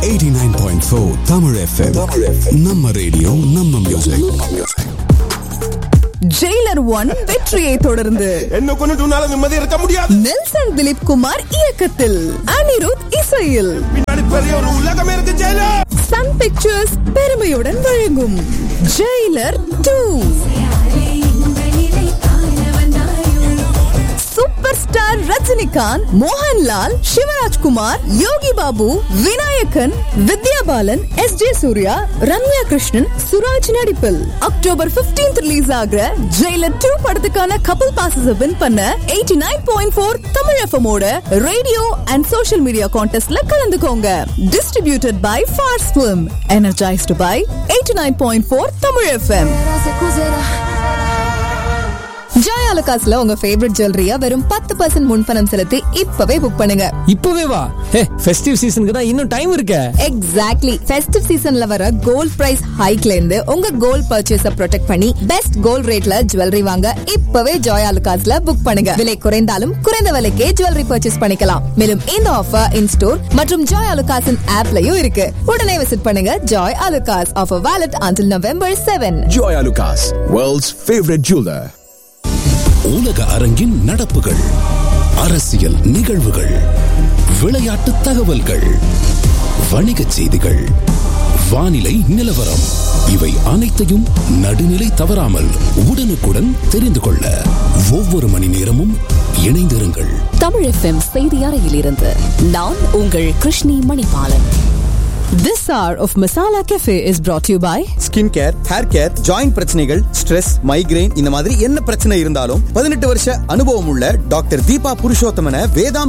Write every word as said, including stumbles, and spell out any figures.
eighty-nine point four Tamil F M. நம்ம radio நம்ம music. Jailer one வெற்றியை தொடர்ந்து என்ன கொண்டு உன்னால நிம்மதி இருக்க முடியாது. நெல்சன் திலீப் குமார் இயக்கத்தில் அனிருத் இசையில் பின்னாடி பெரிய ஒரு உலகமே இருக்கு ஜெயிலர். சன் பிக்சர்ஸ் பெருமையுடன் வழங்கும் Jailer two. Super star Rajinikanth, Mohanlal, Shivarajkumar, Yogi Babu, Vinayagan, Vidya Balan, S J Surya, Ramya Krishnan, Suraj நடிப்பில் அக்டோபர் பதினைந்து ரிலீஸ் ஆகிற ஜெயிலர் டூ படத்துக்கான கப்பல் பாசஸ் வின் பண்ண eighty-nine point four Tamil FM ஓட ரேடியோ அண்ட் சோஷியல் மீடியா கான்டெஸ்ட்ல கலந்துக்கோங்க. Distributed by Phars film, energised by eighty-nine point four Tamil FM. Joy அலுகாஸ்ல உங்க favourite ஜுவல்லரியா வெறும் பத்து பர்சன்ட் முன்பணம் செலுத்தி இப்பவே புக் பண்ணுங்க. இப்பவே வா. ஹே, ஃபெஸ்டிவ் சீசனுக்கு தான் இன்னும் டைம் இருக்கு. எக்ஸாக்ட்லி. ஃபெஸ்டிவ் சீசன்ல வர கோல்ட் பிரைஸ் ஹைக்ல இருந்து உங்க கோல்ட் பர்ச்சேஸ ப்ரொடெக்ட் பண்ணி பெஸ்ட் கோல்ட் ரேட்ல ஜுவல்லரி வாங்க இப்பவே ஜாய் அலுகாஸ்ல புக் பண்ணுங்க. விலை குறைந்தாலும் குறைந்த விலைக்கே ஜுவல்லரி பர்ச்சேஸ் பண்ணிக்கலாம். மேலும் இந்த ஆஃபர் இன் ஸ்டோர் மற்றும் ஜாய் அலுகாஸின் ஆப்லயும் இருக்கு. உடனே விசிட் பண்ணுங்க Joy Alukkas. Offer valid until November seventh. Joy Alucas, world's favorite jeweler. உலக அரங்கின் நடப்புகள், அரசியல் நிகழ்வுகள், விளையாட்டு தகவல்கள், வணிகச் செய்திகள், வானிலை நிலவரம், இவை அனைத்தையும் நடுநிலை தவறாமல் உடனுக்குடன் தெரிந்து கொள்ள ஒவ்வொரு மணி நேரமும் இணைந்திருங்கள். தமிழ் எஃப்எம் செய்தி அறையிலிருந்து நான் உங்கள் Krishni Manibalan. This hour of Masala Cafe is brought to you by skin care, hair care, joint பிரச்சனைகள், ஸ்ட்ரெஸ், மைக்ரைன், இந்த மாதிரி என்ன பிரச்சனை இருந்தாலும் பதினெட்டு வருஷ அனுபவம் உள்ள டாக்டர் தீபா புருஷோத்தமனை வேதாம்